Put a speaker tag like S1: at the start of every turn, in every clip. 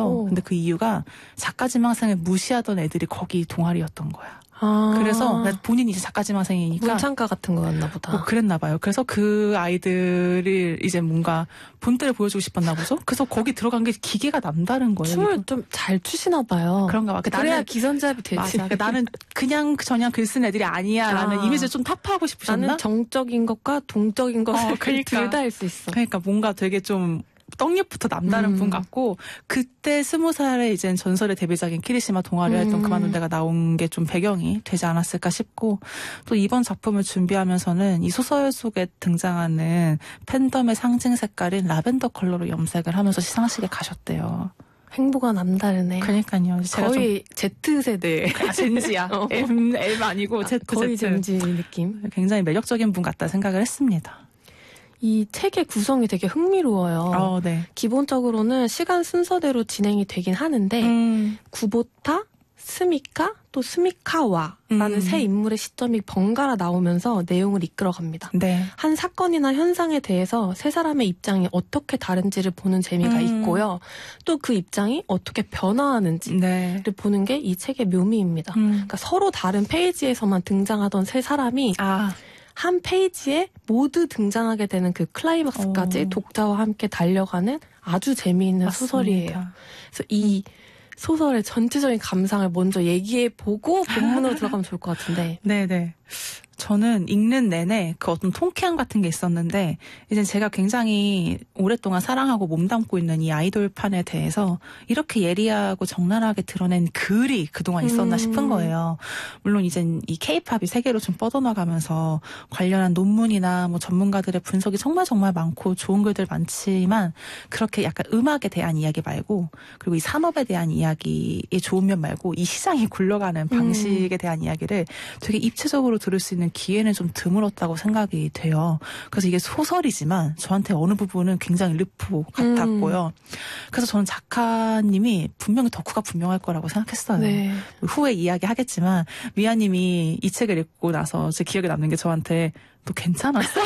S1: 근데 그 이유가 작가 지망생을 무시하던 애들이 거기 동아리였던 거야. 그래서 본인이 이제 작가 지망생이니까
S2: 문창가 같은 거였나 보다.
S1: 뭐 그랬나 봐요. 그래서 그 아이들을 이제 뭔가 본때를 보여주고 싶었나 보죠. 그래서 거기 들어간 게 기계가 남다른 거예요.
S2: 춤을 좀 잘 추시나 봐요.
S1: 그런가 봐.
S2: 그래야 기선제압이 되지.
S1: 맞아. 나는 그냥 글 쓴 애들이 아니야 라는 이미지를 좀 타파하고 싶으셨나?
S2: 나는 정적인 것과 동적인 것을 둘 다 할 수 있어.
S1: 그러니까 뭔가 되게 좀 떡잎부터 남다른 분 같고, 그때 20살에 이제 전설의 데뷔작인 키리시마 동아리 활동 그만둔 데가 나온 게 좀 배경이 되지 않았을까 싶고, 또 이번 작품을 준비하면서는 이 소설 속에 등장하는 팬덤의 상징 색깔인 라벤더 컬러로 염색을 하면서 시상식에 가셨대요.
S2: 행보가 남다르네.
S1: 그러니까요. 제가
S2: 거의 Z세대.
S1: 젠지야. M 아니고 Z.
S2: 거의 젠지 느낌.
S1: 굉장히 매력적인 분 같다 생각을 했습니다.
S2: 이 책의 구성이 되게 흥미로워요.
S1: 네.
S2: 기본적으로는 시간 순서대로 진행이 되긴 하는데 구보타, 스미카, 또 스미카와라는 세 인물의 시점이 번갈아 나오면서 내용을 이끌어갑니다.
S1: 네.
S2: 한 사건이나 현상에 대해서 세 사람의 입장이 어떻게 다른지를 보는 재미가 있고요. 또 그 입장이 어떻게 변화하는지를 보는 게 이 책의 묘미입니다. 그러니까 서로 다른 페이지에서만 등장하던 세 사람이 한 페이지에 모두 등장하게 되는 그 클라이막스까지 독자와 함께 달려가는 아주 재미있는
S1: 맞습니다.
S2: 소설이에요. 그래서 이 소설의 전체적인 감상을 먼저 얘기해보고 본문으로 들어가면 좋을 것 같은데.
S1: 네네. 저는 읽는 내내 그 어떤 통쾌함 같은 게 있었는데, 이제 제가 굉장히 오랫동안 사랑하고 몸담고 있는 이 아이돌판에 대해서 이렇게 예리하고 적나라하게 드러낸 글이 그동안 있었나 싶은 거예요. 물론 이제 이 케이팝이 세계로 좀 뻗어나가면서 관련한 논문이나 뭐 전문가들의 분석이 정말 많고 좋은 글들 많지만, 그렇게 약간 음악에 대한 이야기 말고, 그리고 이 산업에 대한 이야기의 좋은 면 말고, 이 시장이 굴러가는 방식에 대한 이야기를 되게 입체적으로 들을 수 있는 기회는 좀 드물었다고 생각이 돼요. 그래서 이게 소설이지만 저한테 어느 부분은 굉장히 르포 같았고요. 그래서 저는 작가님이 분명히 덕후가 분명할 거라고 생각했어요.
S2: 네.
S1: 후에 이야기하겠지만 미아님이 이 책을 읽고 나서 제 기억에 남는 게 저한테 너 괜찮았어?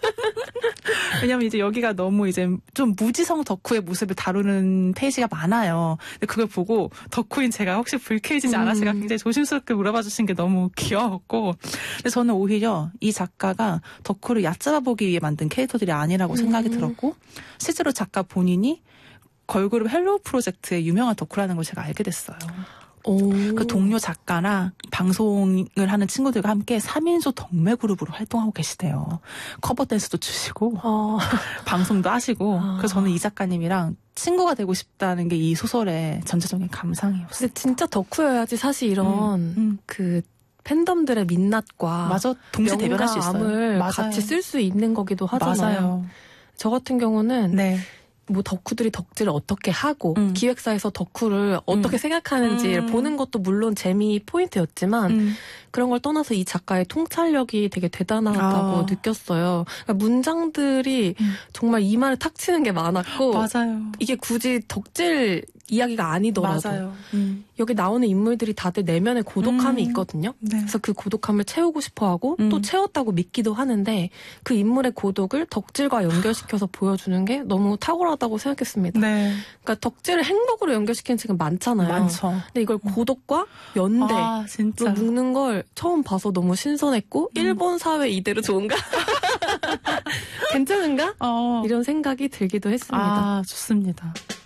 S1: 왜냐면 이제 여기가 너무 이제 좀 무지성 덕후의 모습을 다루는 페이지가 많아요. 근데 그걸 보고 덕후인 제가 혹시 불쾌해지지 않았을까 굉장히 조심스럽게 물어봐 주신 게 너무 귀여웠고, 근데 저는 오히려 이 작가가 덕후를 얕잡아 보기 위해 만든 캐릭터들이 아니라고 생각이 들었고, 실제로 작가 본인이 걸그룹 헬로우 프로젝트의 유명한 덕후라는 걸 제가 알게 됐어요. 그 동료 작가나 방송을 하는 친구들과 함께 3인조 덕매 그룹으로 활동하고 계시대요. 커버 댄스도 추시고 방송도 하시고. 그래서 저는 이 작가님이랑 친구가 되고 싶다는 게 이 소설의 전체적인 감상이었어요.
S2: 근데 진짜 덕후여야지 사실 이런 그 팬덤들의 민낯과
S1: 맞아, 동시에 대변할 수 있어요.
S2: 명감을 같이 쓸 수 있는 거기도 하잖아요.
S1: 맞아요.
S2: 저 같은 경우는
S1: 네.
S2: 뭐 덕후들이 덕질을 어떻게 하고 기획사에서 덕후를 어떻게 생각하는지를 보는 것도 물론 재미 포인트였지만 그런 걸 떠나서 이 작가의 통찰력이 되게 대단하다고 느꼈어요. 그러니까 문장들이 정말 이마를 탁 치는 게 많았고,
S1: 맞아요.
S2: 이게 굳이 덕질 이야기가 아니더라도
S1: 맞아요.
S2: 여기 나오는 인물들이 다들 내면에 고독함이 있거든요.
S1: 네.
S2: 그래서 그 고독함을 채우고 싶어하고 또 채웠다고 믿기도 하는데, 그 인물의 고독을 덕질과 연결시켜서 보여주는 게 너무 탁월하다고 생각했습니다.
S1: 네.
S2: 그러니까 덕질을 행복으로 연결시키는 책은 많잖아요.
S1: 많죠.
S2: 근데 이걸 고독과 연대로
S1: 진짜.
S2: 묶는 걸 처음 봐서 너무 신선했고, 일본 사회 이대로 좋은가? 괜찮은가? 이런 생각이 들기도 했습니다.
S1: 좋습니다.